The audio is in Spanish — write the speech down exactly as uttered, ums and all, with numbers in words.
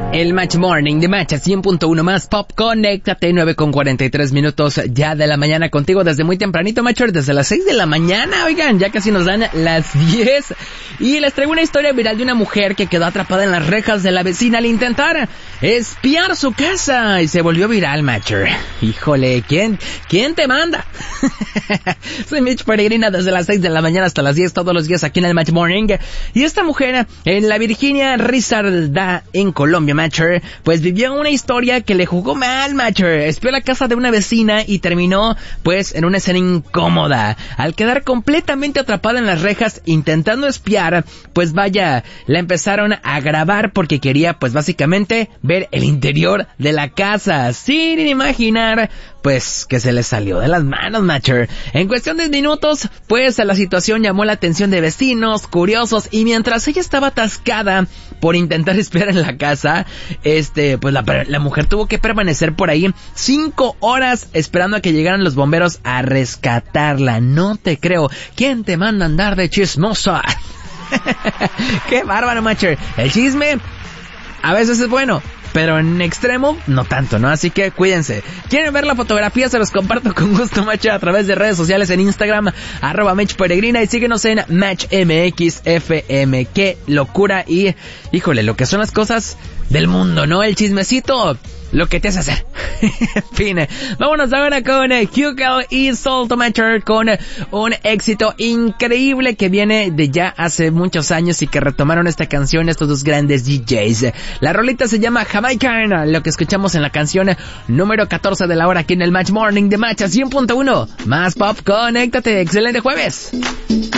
El Match Morning de Match a cien punto uno más Pop. Conéctate, nueve con cuarenta y tres minutos ya de la mañana contigo desde muy tempranito, Matcher, desde las seis de la mañana. Oigan, ya casi nos dan las diez. Y les traigo una historia viral de una mujer que quedó atrapada en las rejas de la vecina al intentar espiar su casa y se volvió viral, Matcher. Híjole, ¿quién, quién te manda? Soy Mitch Peregrina desde las seis de la mañana hasta las diez todos los días aquí en el Match Morning. Y esta mujer en la Virginia Risaralda en Colombia, Matcher, pues vivió una historia que le jugó mal, Matcher. Espió la casa de una vecina y terminó, pues, en una escena incómoda. Al quedar completamente atrapada en las rejas intentando espiar, pues vaya, la empezaron a grabar porque quería, pues, básicamente ver el interior de la casa, sin imaginar, pues, que se le salió de las manos, Matcher. En cuestión de minutos, pues, la situación llamó la atención de vecinos, curiosos, y mientras ella estaba atascada por intentar espiar en la casa, este, pues la, la mujer tuvo que permanecer por ahí cinco horas esperando a que llegaran los bomberos a rescatarla. No te creo. ¿Quién te manda a andar de chismosa? Qué bárbaro, Matcher. El chisme a veces es bueno, pero en extremo, no tanto, ¿no? Así que cuídense. ¿Quieren ver la fotografía? Se los comparto con gusto, Matcher, a través de redes sociales en Instagram, arroba Mitch Peregrina, y síguenos en Match M X F M. ¡Qué locura! Y, híjole, lo que son las cosas del mundo, ¿no? El chismecito, lo que te hace hacer. En fin, vámonos ahora con Hugo y Salto, Matcher, con un éxito increíble que viene de ya hace muchos años y que retomaron esta canción estos dos grandes D Js. La rolita se llama Jamaican, lo que escuchamos en la canción número catorce de la hora aquí en el Match Morning de Match a cien punto uno. Más Pop, conéctate, excelente jueves.